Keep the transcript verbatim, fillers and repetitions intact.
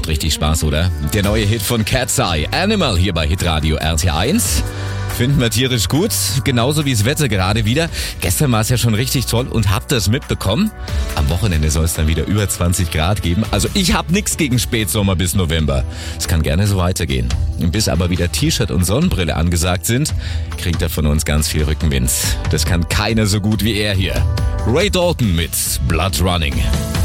macht richtig Spaß, oder? Der neue Hit von Cat's Eye, Animal, hier bei Hitradio R T eins. Finden wir tierisch gut, genauso wie das Wetter gerade wieder. Gestern war es ja schon richtig toll und habt ihr es mitbekommen? Am Wochenende soll es dann wieder über zwanzig Grad geben. Also ich hab nichts gegen Spätsommer bis November. Es kann gerne so weitergehen. Bis aber wieder T-Shirt und Sonnenbrille angesagt sind, kriegt er von uns ganz viel Rückenwind. Das kann keiner so gut wie er hier. Ray Dalton mit Blood Running.